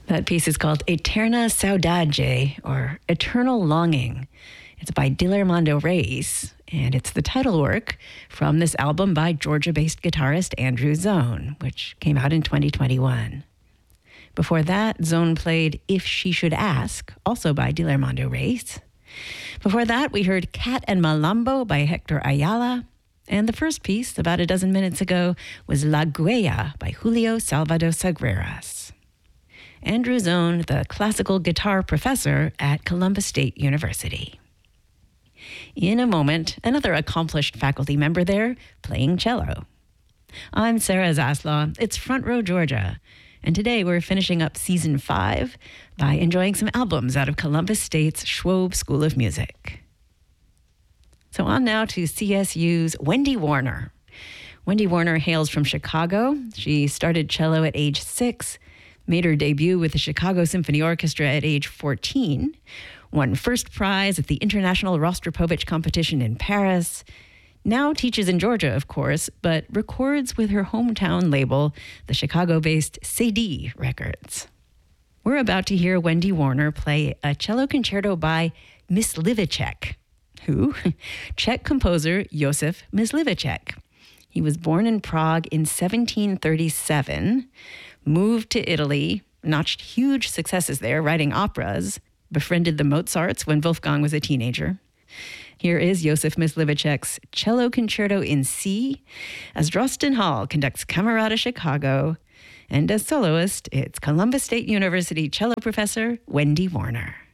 That piece is called Eterna Saudade, or Eternal Longing. It's by Dilermando Reis, and it's the title work from this album by Georgia-based guitarist Andrew Zone, which came out in 2021. Before that, Zone played If She Should Ask, also by Dilermando Reis. Before that, we heard Cat and Malambo by Hector Ayala. And the first piece, about a dozen minutes ago, was La Guaya by Julio Salvador Sagreras. Andrew Zone, the classical guitar professor at Columbus State University. In a moment, another accomplished faculty member there playing cello. I'm Sarah Zaslaw. It's Front Row Georgia. And today we're finishing up Season 5 by enjoying some albums out of Columbus State's Schwob School of Music. So on now to CSU's Wendy Warner. Wendy Warner hails from Chicago. She started cello at age 6, made her debut with the Chicago Symphony Orchestra at age 14, won first prize at the International Rostropovich competition in Paris, now teaches in Georgia, of course, but records with her hometown label, the Chicago-based CD Records. We're about to hear Wendy Warner play a cello concerto by Myslivacek. Who? Czech composer Josef Myslivacek. He was born in Prague in 1737, moved to Italy, notched huge successes there, writing operas, befriended the Mozarts when Wolfgang was a teenager. Here is Josef Myslivacek's Cello Concerto in C, as Drosten Hall conducts Camerata Chicago, and as soloist, it's Columbus State University cello professor Wendy Warner.